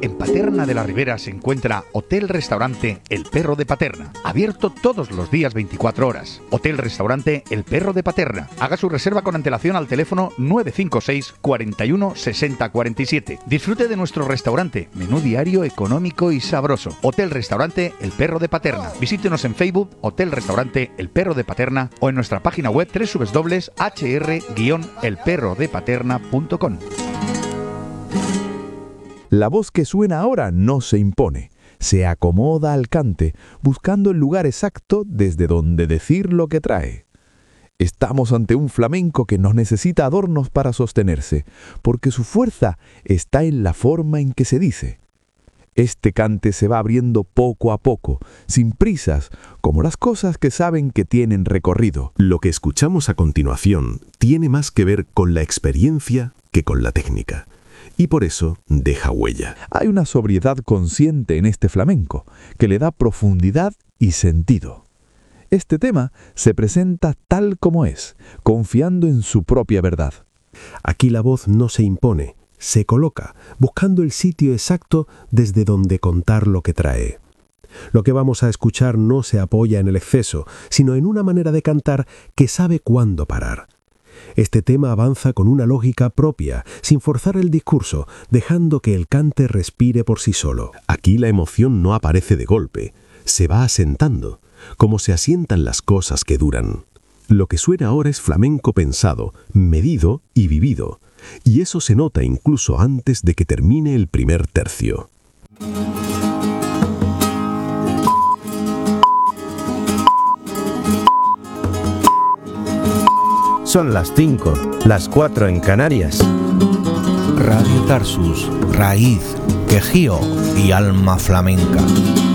En Paterna de la Ribera se encuentra Hotel-Restaurante El Perro de Paterna, abierto todos los días 24 horas. Hotel-Restaurante El Perro de Paterna. Haga su reserva con antelación al teléfono 956 41 60 47. Disfrute de nuestro restaurante, menú diario económico y sabroso. Hotel-Restaurante El Perro de Paterna. Visítenos en Facebook Hotel-Restaurante El Perro de Paterna o en nuestra página web www.hr-elperrodepaterna.com. La voz que suena ahora no se impone, se acomoda al cante, buscando el lugar exacto desde donde decir lo que trae. Estamos ante un flamenco que no necesita adornos para sostenerse, porque su fuerza está en la forma en que se dice. Este cante se va abriendo poco a poco, sin prisas, como las cosas que saben que tienen recorrido. Lo que escuchamos a continuación tiene más que ver con la experiencia que con la técnica. Y por eso deja huella. Hay una sobriedad consciente en este flamenco, que le da profundidad y sentido. Este tema se presenta tal como es, confiando en su propia verdad. Aquí la voz no se impone, se coloca, buscando el sitio exacto desde donde contar lo que trae. Lo que vamos a escuchar no se apoya en el exceso, sino en una manera de cantar que sabe cuándo parar. Este tema avanza con una lógica propia, sin forzar el discurso, dejando que el cante respire por sí solo. Aquí la emoción no aparece de golpe, se va asentando, como se asientan las cosas que duran. Lo que suena ahora es flamenco pensado, medido y vivido, y eso se nota incluso antes de que termine el primer tercio. Son las 5, las 4 en Canarias. Radio Tarsus, raíz, quejío y alma flamenca.